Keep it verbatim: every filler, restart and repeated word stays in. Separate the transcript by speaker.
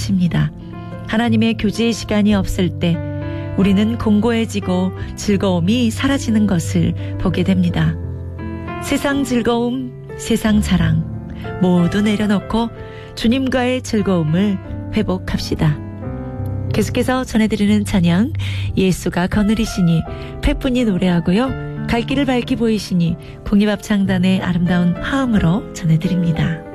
Speaker 1: 가르칩니다. 하나님의 교제의 시간이 없을 때 우리는 공고해지고 즐거움이 사라지는 것을 보게 됩니다. 세상 즐거움, 세상 자랑 모두 내려놓고 주님과의 즐거움을 회복합시다. 계속해서 전해드리는 찬양, 예수가 거느리시니 패뿐이 노래하고요. 갈 길을 밝히 보이시니 공립합창단의 아름다운 화음으로 전해드립니다.